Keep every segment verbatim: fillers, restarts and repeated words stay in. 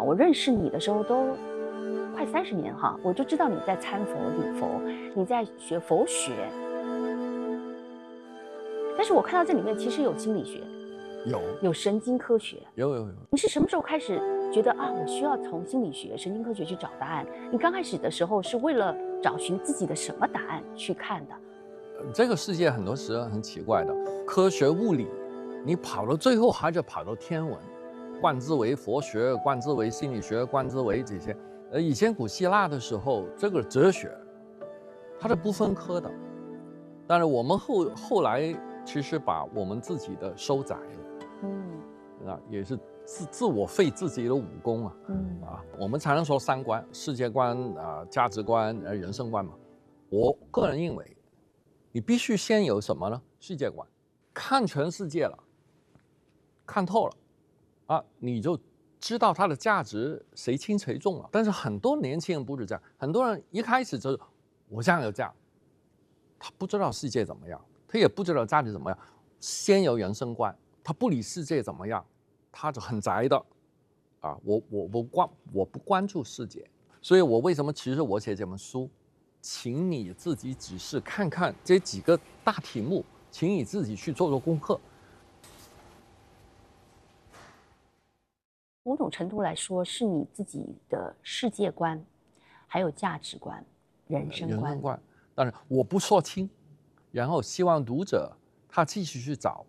我认识你的时候都快三十年哈，我就知道你在参佛礼佛，你在学佛学。但是我看到这里面其实有心理学， 有有神经科学， 有有有。 你是什么时候开始觉得啊，我需要从心理学、神经科学去找答案？你刚开始的时候是为了找寻自己的什么答案去看的？ 这个世界很多时候很奇怪的，科学物理，你跑到最后还是跑到天文，冠之为佛学，冠之为心理学，冠之为这些。呃，以前古希腊的时候，这个哲学，它是不分科的，但是我们后后来其实把我们自己的收窄了，嗯，啊，也是自自我废自己的武功啊，嗯啊，我们常常说三观：世界观啊、价值观、呃、人生观嘛。我个人认为，你必须先有什么呢？世界观，看全世界了，看透了，啊，你就知道它的价值谁轻谁重了。但是很多年轻人不是这样，很多人一开始就是我这样有这样，他不知道世界怎么样，他也不知道价值怎么样，先有人生观，他不理世界怎么样，他就很宅的，啊，我我不关我不关注世界，所以我为什么其实我写这本书，请你自己只是看看这几个大题目，请你自己去做做功课。 某种程度来说，是你自己的世界观，还有价值观、人生观。 人生观，但是我不说清，然后希望读者他继续去找。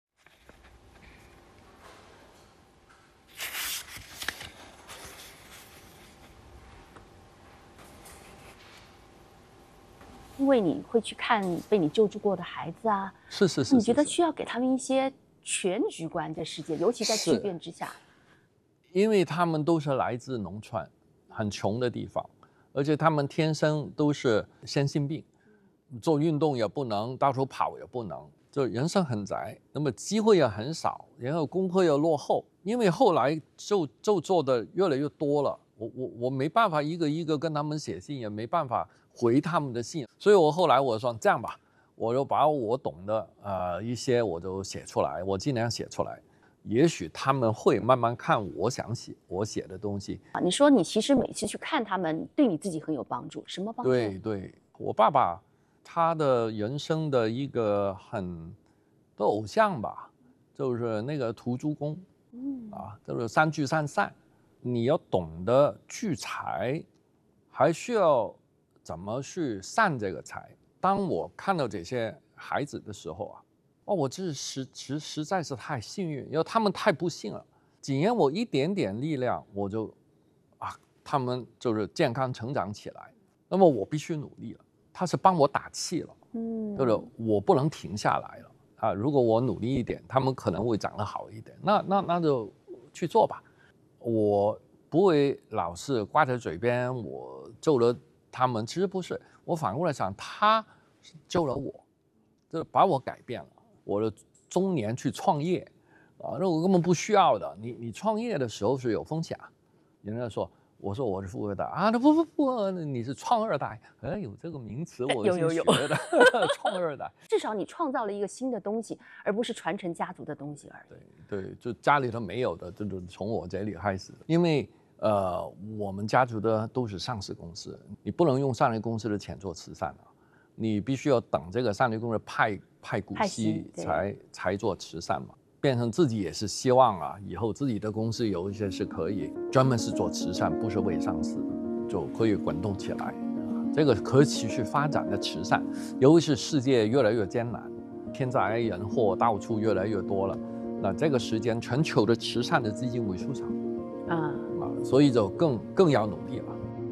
因为你会去看被你救助过的孩子啊， 是是是， 你觉得需要给他们一些全局观的世界，尤其在巨变之下。 因为他们都是来自农村，很穷的地方，而且他们天生都是先心病，做运动也不能，到处跑也不能，就人生很窄，那么机会也很少，然后功课又落后，因为后来就就做的越来越多了，我我我没办法一个一个跟他们写信，也没办法回他们的信，所以我后来我说这样吧，我就把我懂的呃一些我就写出来，我尽量写出来。也许他们会慢慢看我想写我写的东西。 你说你其实每次去看他们，对你自己很有帮助，什么帮助？ 对对，我爸爸他的人生的一个很的偶像吧，就是那个屠猪公，嗯啊，就是三聚三散，你要懂得聚财，还需要怎么去散这个财。当我看到这些孩子的时候啊。哦，我这实实实在是太幸运，因为他们太不幸了。仅因我一点点力量，我就啊，他们就是健康成长起来。那么我必须努力了，他是帮我打气了，嗯，就是我不能停下来了啊。如果我努力一点，他们可能会长得好一点。那那那就去做吧。我不会老是挂在嘴边，我救了他们，其实不是。我反过来想，他救了我，就是把我改变了。我的中年去创业，啊，那我根本不需要的。你你创业的时候是有风险，人家说，我说我是富二代啊，那不不不，你是创二代，哎，有这个名词我有有有的，创二代。 至少你创造了一个新的东西，而不是传承家族的东西而已。 对对，就家里头没有的，这就从我这里开始。因为呃，我们家族的都是上市公司，你不能用上市公司的钱做慈善啊。你必须要等这个上市公司派派股息才才做慈善嘛，变成自己也是希望啊，以后自己的公司有一些是可以专门是做慈善，不是为上市，就可以滚动起来。这个可持续发展的慈善，尤其是世界越来越艰难，天灾人祸到处越来越多了，那这个时间全球的慈善的资金为数少，啊啊，所以就更更要努力了。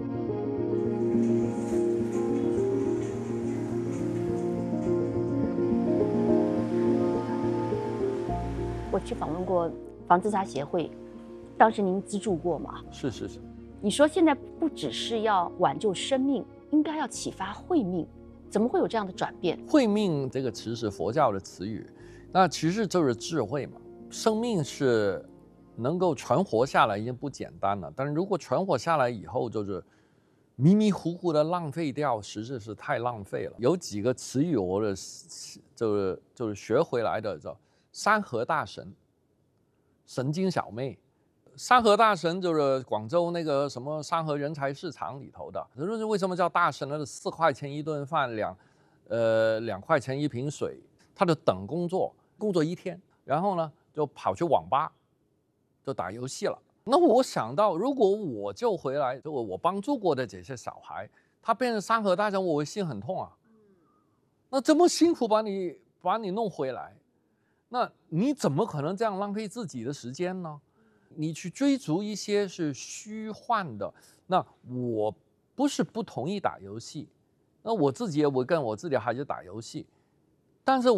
我去访问过防自杀协会，当时您资助过吗？ 是是是。 你说现在不只是要挽救生命，应该要启发慧命，怎么会有这样的转变？ 慧命这个词是佛教的词语，那其实就是智慧嘛。生命是能够存活下来已经不简单了，但是如果存活下来以后就是迷迷糊糊的浪费掉，实在是太浪费了。有几个词语我的就是就是学回来的，叫山河大神、神经小妹， 山河大神就是广州那个什么山河人才市场里头的。就是为什么叫大神呢？四块钱一顿饭，两呃两块钱一瓶水，他就等工作，工作一天，然后呢就跑去网吧，就打游戏了。那我想到，如果我救回来，就我帮助过的这些小孩，他变成山河大神，我会心很痛啊。那这么辛苦把你把你弄回来，那你怎么可能这样浪费自己的时间呢？你去追逐一些是虚幻的。那我不是不同意打游戏，那我自己也会跟我自己的孩子打游戏，但是